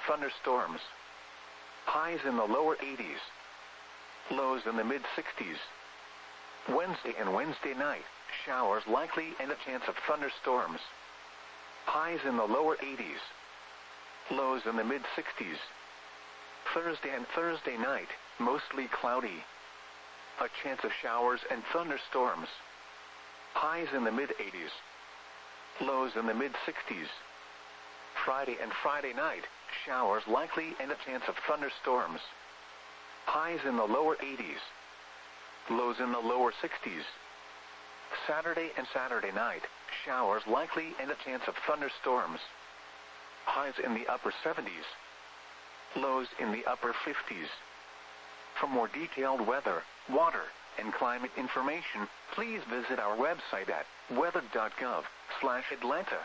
thunderstorms. Highs in the lower 80s. Lows in the mid-60s. Wednesday and Wednesday night, showers likely and a chance of thunderstorms. Highs in the lower 80s. Lows in the mid-60s. Thursday and Thursday night, mostly cloudy. A chance of showers and thunderstorms. Highs in the mid-80s. Lows in the mid-60s. Friday and Friday night, showers likely and a chance of thunderstorms. Highs in the lower 80s. Lows in the lower 60s. Saturday and Saturday night, showers likely and a chance of thunderstorms. Highs in the upper 70s. Lows in the upper 50s. For more detailed weather, water, and climate information, please visit our website at weather.gov/Atlanta.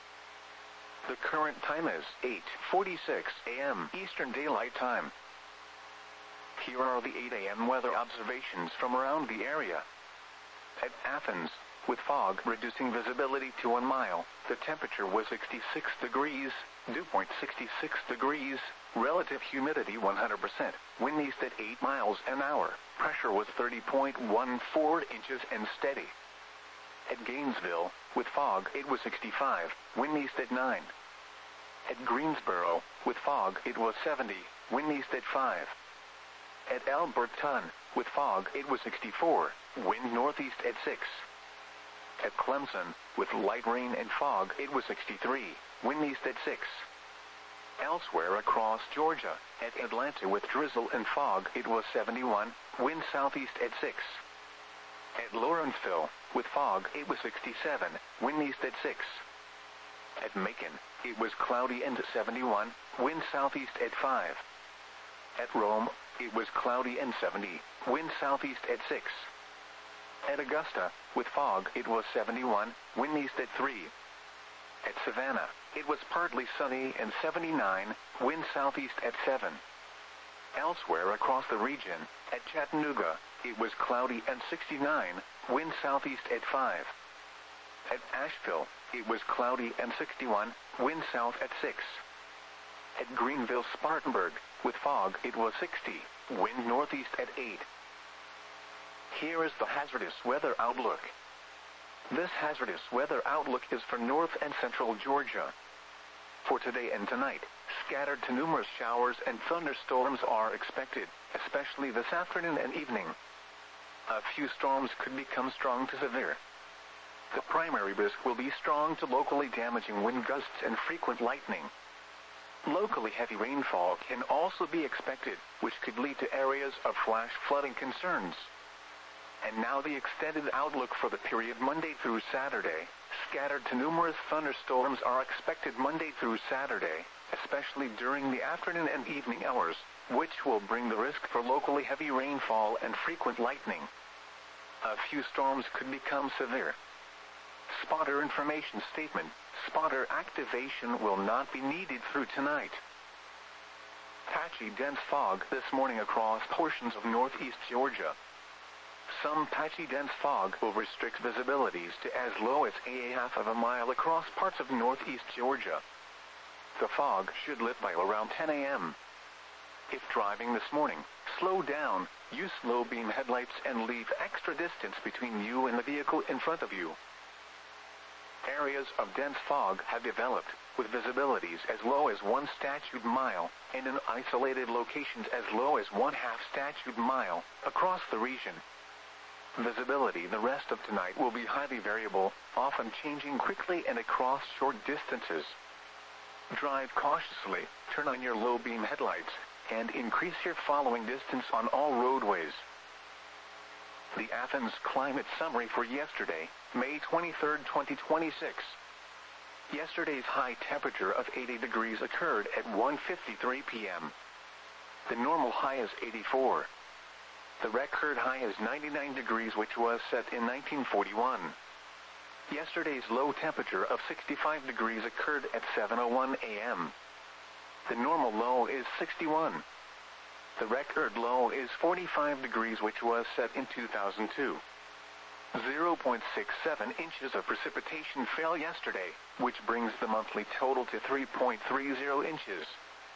The current time is 8:46 a.m. Eastern Daylight Time. Here are the 8 a.m. weather observations from around the area. At Athens, with fog reducing visibility to 1 mile, the temperature was 66 degrees, dew point 66 degrees, relative humidity 100%, wind east at 8 miles an hour, pressure was 30.14 inches and steady. At Gainesville, with fog, it was 65, wind east at 9. At Greensboro, with fog, it was 70, wind east at 5. At Alberton, with fog, it was 64, wind northeast at 6. At Clemson, with light rain and fog, it was 63, wind east at 6. Elsewhere across Georgia, at Atlanta with drizzle and fog, it was 71, wind southeast at 6. At Lawrenceville, with fog, it was 67, wind east at 6. At Macon, it was cloudy and 71, wind southeast at 5. At Rome, it was cloudy and 70, wind southeast at 6. At Augusta, with fog, it was 71, wind east at 3. At Savannah, it was partly sunny and 79, wind southeast at 7. Elsewhere across the region, at Chattanooga, it was cloudy and 69, wind southeast at 5. At Asheville, it was cloudy and 61, wind south at 6. At Greenville-Spartanburg, with fog, it was 60, wind northeast at 8. Here is the hazardous weather outlook. This hazardous weather outlook is for north and central Georgia. For today and tonight, scattered to numerous showers and thunderstorms are expected, especially this afternoon and evening. A few storms could become strong to severe. The primary risk will be strong to locally damaging wind gusts and frequent lightning. Locally heavy rainfall can also be expected, which could lead to areas of flash flooding concerns. And now the extended outlook for the period Monday through Saturday. Scattered to numerous thunderstorms are expected Monday through Saturday, especially during the afternoon and evening hours, which will bring the risk for locally heavy rainfall and frequent lightning. A few storms could become severe. Spotter information statement. Spotter activation will not be needed through tonight. Patchy dense fog this morning across portions of northeast Georgia. Some patchy dense fog will restrict visibilities to as low as a half of a mile across parts of northeast Georgia. The fog should lift by around 10 a.m. If driving this morning, slow down, use low beam headlights and leave extra distance between you and the vehicle in front of you. Areas of dense fog have developed, with visibilities as low as 1 statute mile, and in isolated locations as low as 1/2 statute mile, across the region. Visibility the rest of tonight will be highly variable, often changing quickly and across short distances. Drive cautiously, turn on your low beam headlights, and increase your following distance on all roadways. The Athens Climate Summary for yesterday, May 23, 2026. Yesterday's high temperature of 80 degrees occurred at 1:53 p.m. The normal high is 84. The record high is 99 degrees, which was set in 1941. Yesterday's low temperature of 65 degrees occurred at 7:01 a.m. The normal low is 61. The record low is 45 degrees, which was set in 2002. 0.67 inches of precipitation fell yesterday, which brings the monthly total to 3.30 inches.